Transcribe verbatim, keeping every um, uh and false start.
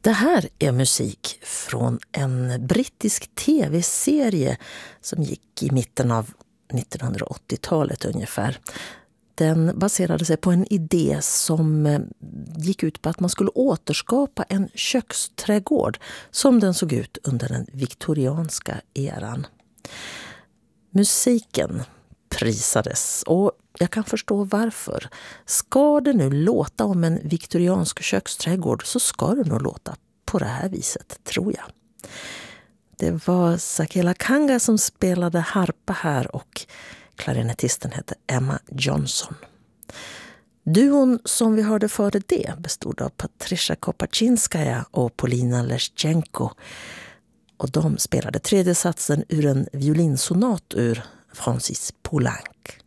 Det här är musik från en brittisk tv-serie som gick i mitten av nittonhundraåttiotalet ungefär. Den baserade sig på en idé som gick ut på att man skulle återskapa en köksträdgård som den såg ut under den viktorianska eran. Musiken prisades och jag kan förstå varför. Ska det nu låta om en viktoriansk köksträdgård så ska det nog låta på det här viset, tror jag. Det var Sakela Kanga som spelade harpa här och klarinettisten hette Emma Johnson. Duon som vi hörde före det bestod av Patricia Kopachinskaya och Polina Leschenko. Och de spelade tredje satsen ur en violinsonat ur Francis Poulenc.